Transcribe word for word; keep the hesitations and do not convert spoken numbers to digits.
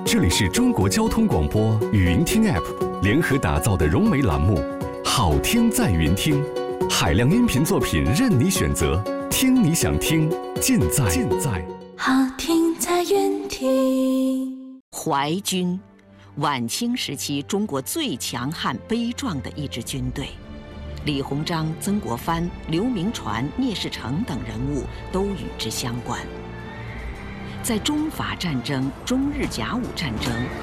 这里是中国交通广播语音听 App 联合打造的融媒栏目，好听在云听，海量音频作品任你选择，听你想听，尽在尽在好听在云听。 淮军，晚清时期中国最强悍悲壮的一支军队，李鸿章、曾国藩、刘铭传、聂士成等人物都与之相关。在中法战争、中日甲午战争